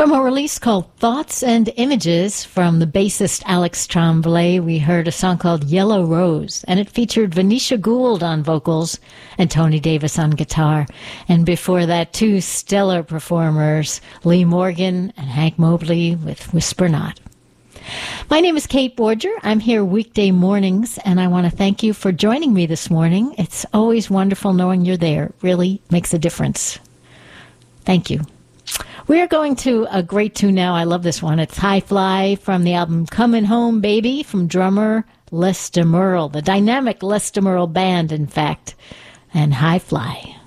From a release called Thoughts and Images from the bassist Alex Tremblay, we heard a song called Yellow Rose, and it featured Venetia Gould on vocals and Tony Davis on guitar. And before that, two stellar performers, Lee Morgan and Hank Mobley with Whisper Not. My name is Kate Borger. I'm here weekday mornings, and I want to thank you for joining me this morning. It's always wonderful knowing you're there. It really makes a difference. Thank you. We are going to a great tune now. I love this one. It's High Fly from the album Coming Home Baby from drummer Les DeMurle, the dynamic Les DeMurle band, in fact, and High Fly.